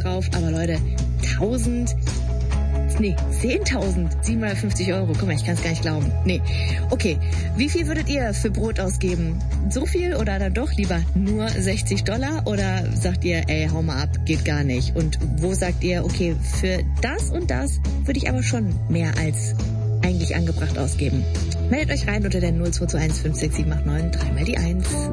drauf. Aber Leute, 10.750 Euro. Guck mal, ich kann es gar nicht glauben. Nee. Okay, wie viel würdet ihr für Brot ausgeben? So viel oder dann doch lieber nur $60? Oder sagt ihr, ey, hau mal ab, geht gar nicht? Und wo sagt ihr, okay, für das und das würde ich aber schon mehr als eigentlich angebracht ausgeben? Meldet euch rein unter der 0221 56789 3 mal die 1.